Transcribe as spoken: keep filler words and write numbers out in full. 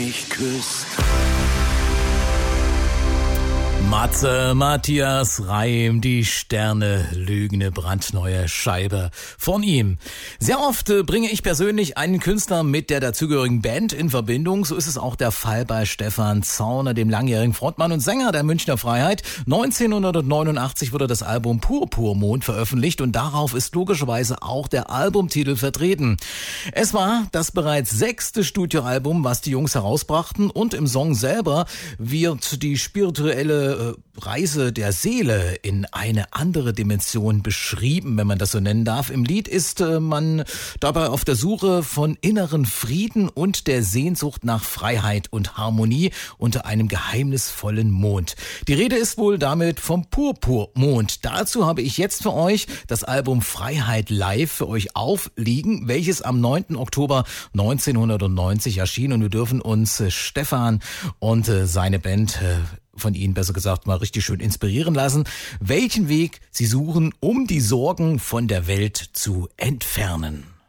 mich küsst. Matze Matthias Reim, die Sterne lügen, eine brandneue Scheibe von ihm. Sehr oft äh, bringe ich persönlich einen Künstler mit der dazugehörigen Band in Verbindung. So ist es auch der Fall bei Stefan Zauner, dem langjährigen Frontmann und Sänger der Münchner Freiheit. neunzehnhundertneunundachtzig wurde das Album Purpurmond veröffentlicht und darauf ist logischerweise auch der Albumtitel vertreten. Es war das bereits sechste Studioalbum, was die Jungs herausbrachten, und im Song selber wird die spirituelle Reise der Seele in eine andere Dimension beschrieben, wenn man das so nennen darf. Im Lied ist äh, man dabei auf der Suche von inneren Frieden und der Sehnsucht nach Freiheit und Harmonie unter einem geheimnisvollen Mond. Die Rede ist wohl damit vom Purpurmond. Dazu habe ich jetzt für euch das Album Freiheit Live für euch aufliegen, welches am neunten Oktober neunzehnhundertneunzig erschien, und wir dürfen uns äh, Stefan und äh, seine Band äh, von Ihnen besser gesagt mal richtig schön inspirieren lassen, welchen Weg Sie suchen, um die Sorgen von der Welt zu entfernen.